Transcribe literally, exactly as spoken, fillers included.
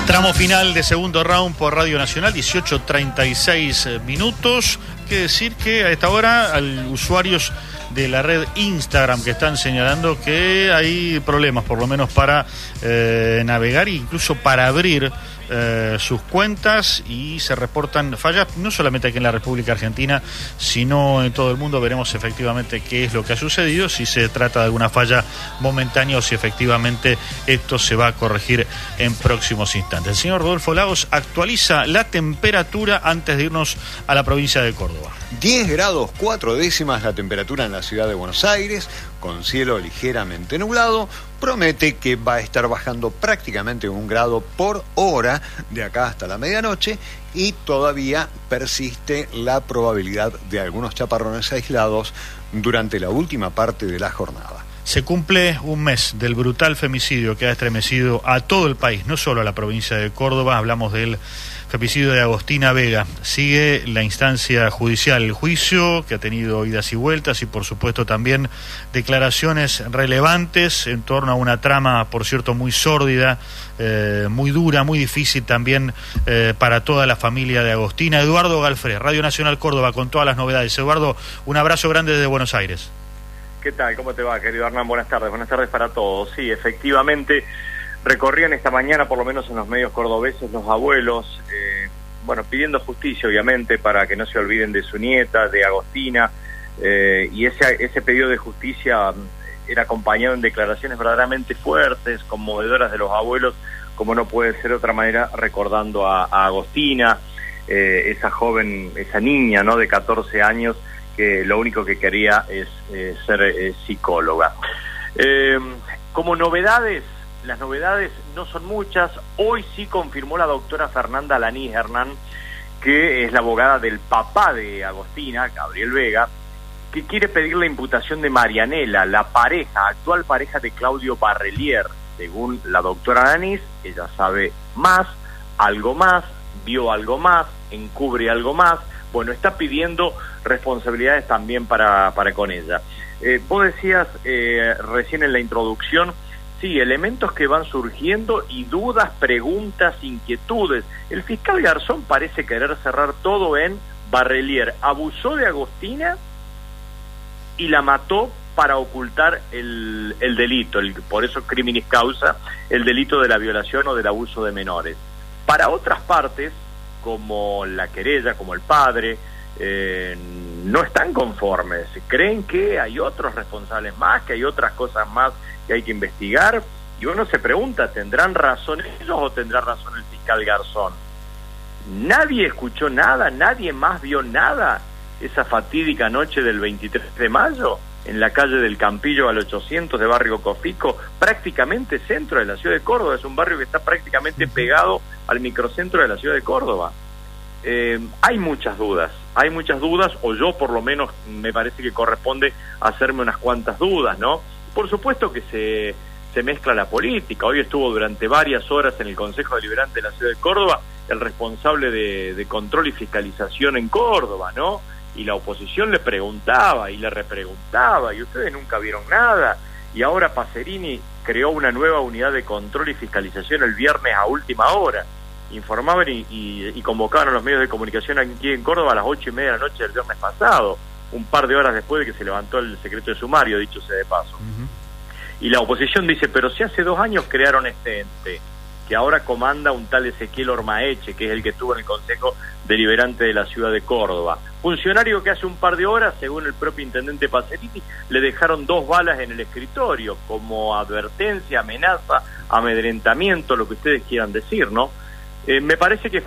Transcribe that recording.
Tramo final de segundo round por Radio Nacional, dieciocho treinta y seis minutos. Quiere decir que a esta hora, al usuarios de la red Instagram que están señalando que hay problemas, por lo menos para eh, navegar e incluso para abrir eh, sus cuentas, y se reportan fallas no solamente aquí en la República Argentina, sino en todo el mundo. Veremos efectivamente qué es lo que ha sucedido, si se trata de alguna falla momentánea o si efectivamente esto se va a corregir en próximos instantes. El señor Rodolfo Lagos actualiza la temperatura antes de irnos a la provincia de Córdoba. diez grados cuatro décimas la temperatura en la ciudad de Buenos Aires, con cielo ligeramente nublado. Promete que va a estar bajando prácticamente un grado por hora de acá hasta la medianoche, y todavía persiste la probabilidad de algunos chaparrones aislados durante la última parte de la jornada. Se cumple un mes del brutal femicidio que ha estremecido a todo el país, no solo a la provincia de Córdoba. Hablamos del femicidio de Agostina Vega. Sigue la instancia judicial, el juicio que ha tenido idas y vueltas, y por supuesto también declaraciones relevantes en torno a una trama, por cierto, muy sórdida, eh, muy dura, muy difícil también eh, para toda la familia de Agostina. Eduardo Galfré, Radio Nacional Córdoba, con todas las novedades. Eduardo, un abrazo grande desde Buenos Aires. ¿Qué tal? ¿Cómo te va, querido Hernán? Buenas tardes. Buenas tardes para todos. Sí, efectivamente, recorrían esta mañana, por lo menos en los medios cordobeses, los abuelos, eh, bueno, pidiendo justicia, obviamente, para que no se olviden de su nieta, de Agostina, eh, y ese, ese pedido de justicia era acompañado en declaraciones verdaderamente fuertes, conmovedoras de los abuelos, como no puede ser de otra manera, recordando a, a Agostina, eh, esa joven, esa niña, ¿no?, de catorce años, que lo único que quería es eh, ser eh, psicóloga. Eh, como novedades, las novedades no son muchas. Hoy sí confirmó la doctora Fernanda Lanís Hernán, que es la abogada del papá de Agostina, Gabriel Vega, que quiere pedir la imputación de Marianela, la pareja, actual pareja de Claudio Barrelier. Según la doctora Lanís, ella sabe más, algo más, vio algo más, encubre algo más. Bueno, está pidiendo responsabilidades también para, para con ella. Eh, vos decías eh, recién en la introducción, sí, elementos que van surgiendo y dudas, preguntas, inquietudes. El fiscal Garzón parece querer cerrar todo en Barrelier abusó de Agostina y la mató para ocultar el, el delito, el, por eso criminis causa, el delito de la violación o del abuso de menores. Para otras partes, como la querella, como el padre, eh, no están conformes, creen que hay otros responsables más, que hay otras cosas más que hay que investigar, y uno se pregunta, ¿tendrán razón ellos o tendrá razón el fiscal Garzón? Nadie escuchó nada, nadie más vio nada esa fatídica noche del veintitrés de mayo en la calle del Campillo al ochocientos de Barrio Cofico, prácticamente centro de la ciudad de Córdoba. Es un barrio que está prácticamente pegado al microcentro de la ciudad de Córdoba. Eh, hay muchas dudas, hay muchas dudas, o yo por lo menos me parece que corresponde hacerme unas cuantas dudas, ¿no? Por supuesto que se, se mezcla la política. Hoy estuvo durante varias horas en el Consejo Deliberante de la ciudad de Córdoba el responsable de, de control y fiscalización en Córdoba, ¿no? Y la oposición le preguntaba y le repreguntaba, y ustedes nunca vieron nada. Y ahora Pacerini creó una nueva unidad de control y fiscalización el viernes a última hora. Informaban y, y, y convocaban a los medios de comunicación aquí en Córdoba a las ocho y media de la noche del viernes pasado, un par de horas después de que se levantó el secreto de sumario, dicho sea de paso. Uh-huh. Y la oposición dice, pero si hace dos años crearon este ente, que ahora comanda un tal Ezequiel Ormaeche, que es el que estuvo en el Consejo Deliberante de la ciudad de Córdoba. Funcionario que hace un par de horas, según el propio intendente Pacerini, le dejaron dos balas en el escritorio, como advertencia, amenaza, amedrentamiento, lo que ustedes quieran decir, ¿no? Eh, me parece que